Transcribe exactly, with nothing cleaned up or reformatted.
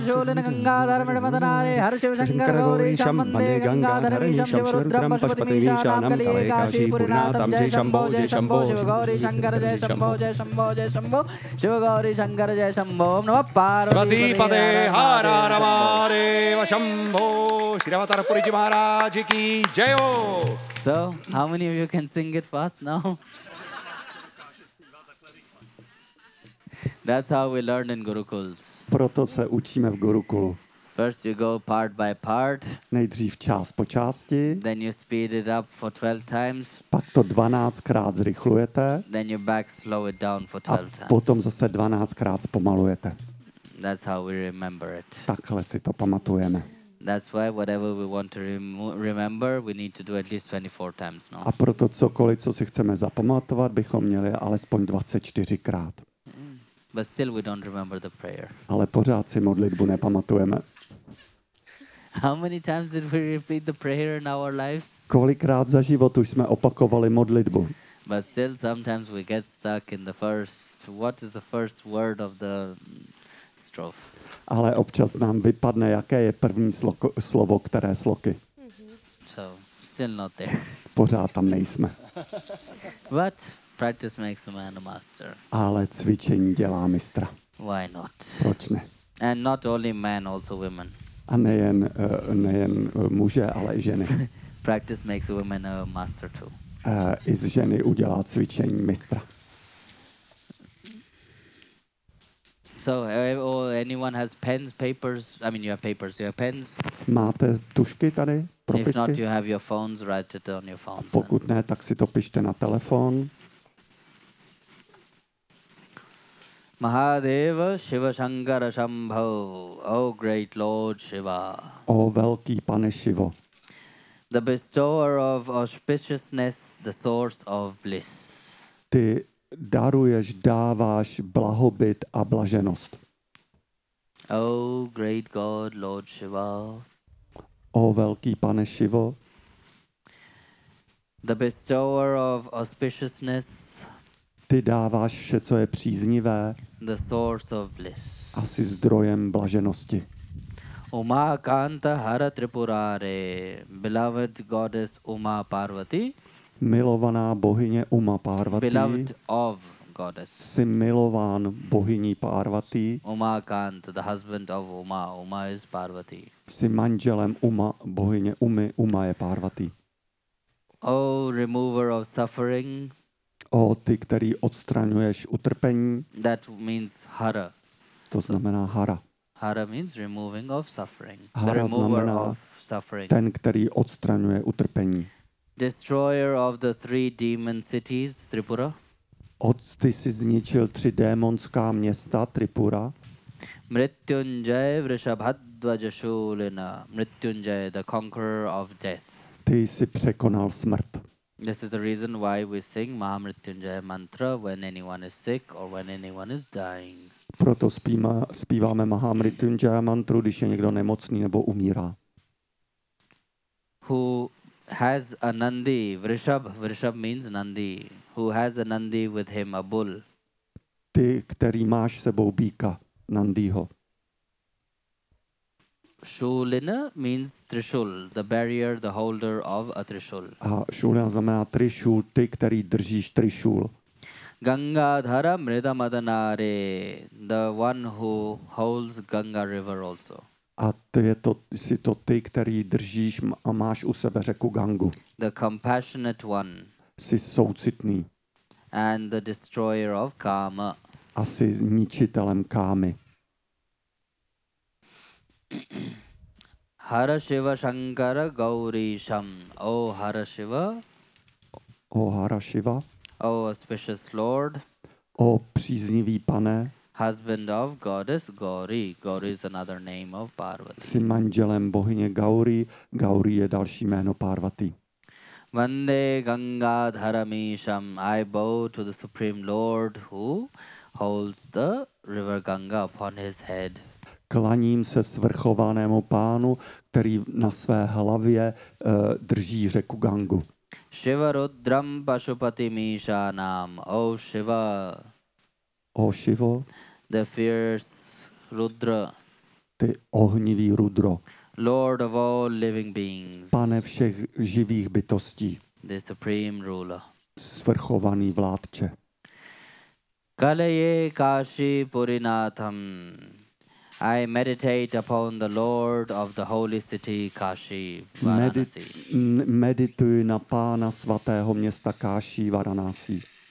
शूलिन गंगाधर मदनारे हर शिव शंकर गौरी वंदे गंगाधरमीशं शिवरुद्रं पशुपतिमीशानं तवे काशीपुरनाथं जय शंभो जय शंभो शिव गौरी शंकर जय शंभो जय शंभो जय शंभो शिव गौरी शंकर जय शंभो नमः पार्वती पते हर हर महादेव शंभो श्री अवतारपुरी जी महाराज की जय हो. So, how many of you can sing it fast now? That's how we learn in Gurukuls. Proto se učíme v Gurukulu. First you go part by part. Nejdřív část po části. Then you speed it up for twelve times. Pak to dvanáctkrát zrychlujete. Then you back slow it down for twelve times. A potom zase dvanáctkrát zpomalujete. That's how we remember it. Takhle si to pamatujeme. That's why whatever we want to rem- remember, we need to do at least twenty-four times, no? A proto cokoliv, co si chceme zapamatovat, bychom měli alespoň dvacet čtyřikrát. But still we don't remember the prayer. Ale pořád si modlitbu nepamatujeme. How many times did we repeat the prayer in our lives? Kolikrát za život už jsme opakovali modlitbu. But still sometimes we get stuck in the first, what is the first word of the strophe? Ale občas nám vypadne, jaké je první sloko, slovo, které sloky. So, still not there. Pořád tam nejsme. But practice makes a man a master. Ale cvičení dělá mistra. Why not? Proč ne? And not only men, also women. A nejen, nejen muže, ale i ženy. Practice makes a woman a master too. Uh, I z ženy udělá cvičení mistra. So, uh, anyone has pens, papers? I mean, you have papers, you have pens? Máte tušky tady? Propisky? If not, you have your phones, write it on your phones. Pokud ne, tak si to pište na telefon. Mahadeva Shiva Shankara Shambho, O great Lord Shiva. O velký pane Šivo. The bestower of auspiciousness, the source of bliss. Ty daruješ, dáváš blahobyt a blaženost. O great God, Lord Shiva. O velký pane Šivo. The bestower of auspiciousness. Ty dáváš vše, co je příznivé. The source of bliss. A jsi zdrojem blaženosti. Uma Kanta Hara Tripurare, beloved goddess Uma Parvati. Milovaná bohyně Uma Parvati. Beloved of goddess. Jsi milován bohyní Parvati. Uma Kanta, the husband of Uma. Uma is Parvati. Jsi manželem Uma, bohyně Umy. Uma je Parvati. O remover of suffering. O ty, který odstraňuješ utrpení. That means hara. To znamená hara. Hara means removing of suffering. Hara the remover znamená of suffering. Ten, který odstraňuje utrpení. Destroyer of the three demon cities, Tripura. Od, ty jsi zničil tři démonská města Tripura. Mrityunjay Vrishabhadvaja Shulina. Mrityunjay, the conqueror of death. Ty jsi překonal smrt. This is the reason why we sing Mahamrityunjaya mantra when anyone is sick or when anyone is dying. Proto zpíma, zpíváme Mahamrityunjaya mantru, když je někdo nemocný nebo umírá. Who has a Nandi, Vrishab, Vrishab means Nandi, who has a Nandi with him, a bull. Ty, který máš sebou býka, Nandího. Shulina means Trishul, the barrier, the holder of a Trishul. A Shulina znamená Trishul, ty, který držíš Trishul. Gangadhara Mrida Madanare, the one who holds Ganga river also. A ty je to, jsi to ty, který držíš a máš u sebe řeku Gangu. The compassionate one. Jsi soucitný. And the destroyer of Kama. A jsi ničitelem kámy. Hara Shiva Shankara Gauri Sham. O Hara Shiva. O Hara Shiva. O auspicious Lord. O příznivý pane. Husband of goddess Gauri. Gauri is another name of Parvati. Jsi manželem bohyně Gauri. Gauri je další jméno Parvati. Vande Gangadharamisham. I bow to the Supreme Lord who holds the river Ganga upon his head. Klaním se svrchovanému pánu, který na své hlavě uh, drží řeku Gangu. Shiva Rudram Pashupati Mishanam. O Shiva. O Šivo. The fierce Rudra. ty ohnivý Rudro, Lord of all living beings, Pane všech živých bytostí, the supreme ruler. svrchovaný vládče. Kalaye Kashi Purinatham. I meditate upon the Lord of the holy city Kashi, Varanasi. Medit, medituji na Pána svatého města Káší, Varanasi.